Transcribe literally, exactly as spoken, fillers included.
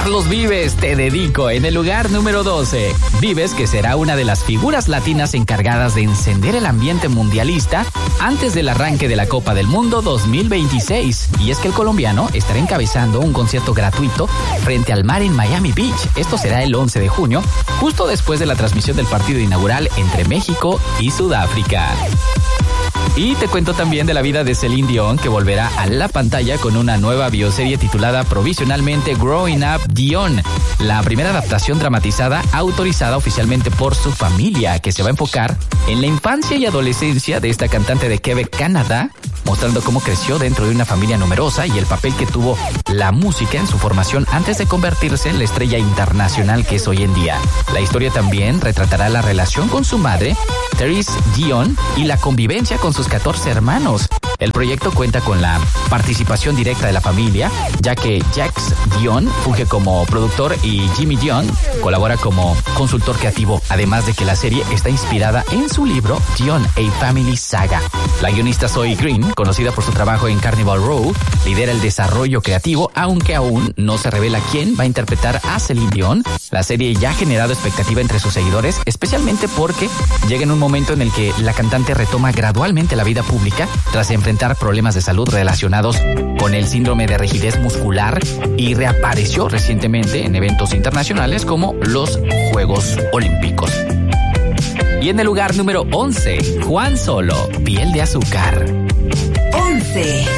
Carlos Vives, Te Dedico, en el lugar número doce. Vives, que será una de las figuras latinas encargadas de encender el ambiente mundialista antes del arranque de la Copa del Mundo dos mil veintiséis. Y es que el colombiano estará encabezando un concierto gratuito frente al mar en Miami Beach. Esto será el once de junio, justo después de la transmisión del partido inaugural entre México y Sudáfrica. Y te cuento también de la vida de Celine Dion, que volverá a la pantalla con una nueva bioserie titulada provisionalmente Growing Up Dion, la primera adaptación dramatizada autorizada oficialmente por su familia, que se va a enfocar en la infancia y adolescencia de esta cantante de Quebec, Canadá, mostrando cómo creció dentro de una familia numerosa y el papel que tuvo la música en su formación antes de convertirse en la estrella internacional que es hoy en día. La historia también retratará la relación con su madre, Therese Dion, y la convivencia con sus catorce hermanos. El proyecto cuenta con la participación directa de la familia, ya que Jacques Dion funge como productor y Jimmy Dion colabora como consultor creativo, además de que la serie está inspirada en su libro Dion, A Family Saga. La guionista Zoe Green, conocida por su trabajo en Carnival Row, lidera el desarrollo creativo, aunque aún no se revela quién va a interpretar a Celine Dion. La serie ya ha generado expectativa entre sus seguidores, especialmente porque llega en un momento en el que la cantante retoma gradualmente la vida pública tras enfrentar problemas de salud relacionados con el síndrome de rigidez muscular y reapareció recientemente en eventos internacionales como los Juegos Olímpicos. Y en el lugar número once, Juan Solo, Piel de Azúcar. once.